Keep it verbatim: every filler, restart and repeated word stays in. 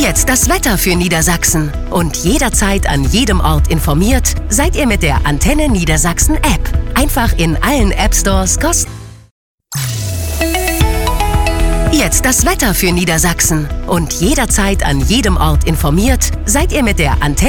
Jetzt das Wetter für Niedersachsen. Und jederzeit an jedem Ort informiert, seid ihr mit der Antenne Niedersachsen App. Einfach in allen App Stores kostenlos. Jetzt das Wetter für Niedersachsen. Und jederzeit an jedem Ort informiert, seid ihr mit der Antenne